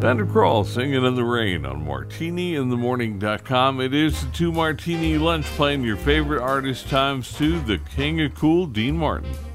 Better Crawl singing in the rain on martiniinthemorning.com. It is the 2 Martini Lunch playing your favorite artist times 2, the King of Cool, Dean Martin.